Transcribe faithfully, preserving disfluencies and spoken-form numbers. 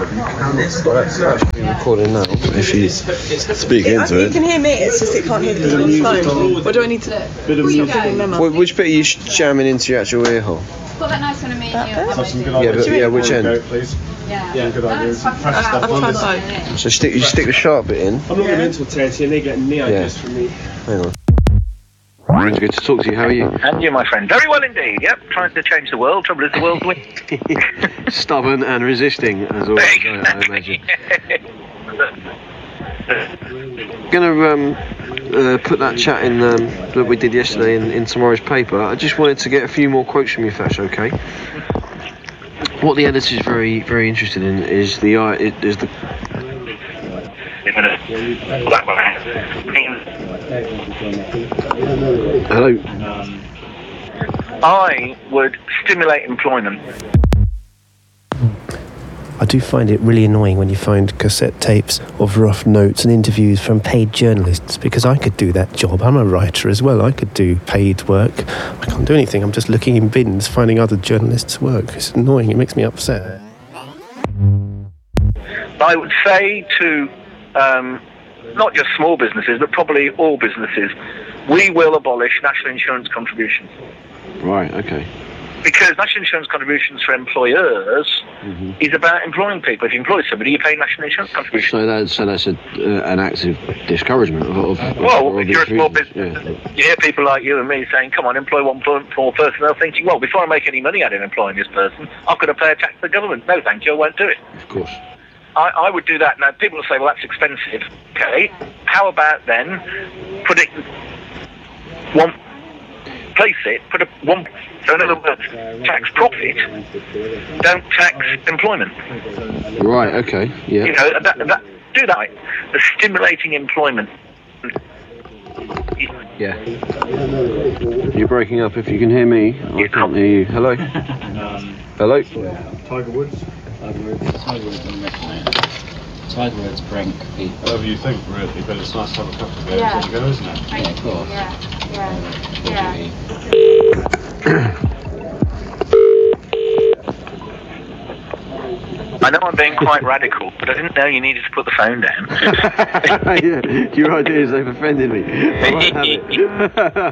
Well, that's actually recording now. If you speak I into think you it. can hear me, it's just it can't hear the people on the phone. Or do I need to Bit of music. Wh- which bit are you jamming into your actual ear hole? Got that nice one of me That and you. bit? Have some good Yeah, ideas. but yeah, which end? Okay, please. Yeah. Yeah, good ideas. Fresh Uh, stuff I've on tried this. both. So stick you stick the sharp bit in. I'm not Yeah. going into Terty and they're getting the ideas Yeah. from me. Hang on. It's good to talk to you. How are you? And you, my friend. Very well indeed. Yep, trying to change the world. Trouble is the world's weak. Stubborn and resisting, as always, I, I imagine. Gonna um, uh, put that chat in um, that we did yesterday in, in tomorrow's paper. I just wanted to get a few more quotes from you, if that's okay. What the editor is very, very interested in is the uh, it, is the hello. I would stimulate employment. I do find it really annoying when you find cassette tapes of rough notes and interviews from paid journalists, because I could do that job. I'm a writer as well. I could do paid work. I can't do anything. I'm just looking in bins, finding other journalists' work. It's annoying. It makes me upset. I would say to um, not just small businesses, but probably all businesses, we will abolish national insurance contributions. Right. Okay. Because national insurance contributions for employers Mm-hmm. is about employing people. If you employ somebody, you pay national insurance contributions. So that so that's a, uh, an active discouragement of. of Well, of if you're a small these business, reasons. you hear people like you and me saying, come on, employ one more person. They're thinking, well, before I make any money out of employing this person, I've got to pay a tax to the government. No, thank you, I won't do it. Yeah, of course. I, I would do that. Now, people will say, well, that's expensive. Okay, how about then put it one, place it, put a one, so in other words, tax profit, don't tax employment. Right. Okay. Yeah. You know, that, that, do that. The stimulating employment. Yeah. You're breaking up. If you can hear me, I can't hear you. Hello. Hello. Tiger Woods. Tiger Woods. Tiger Woods on the Tiger Woods brink people. Whatever you think, really, but it's nice to have a couple of games Yeah. on the go, isn't it? Yeah, of course. Yeah, yeah, yeah. I know I'm being quite radical, but I didn't know you needed to put the phone down. Yeah, your ideas, they've offended me. I have it.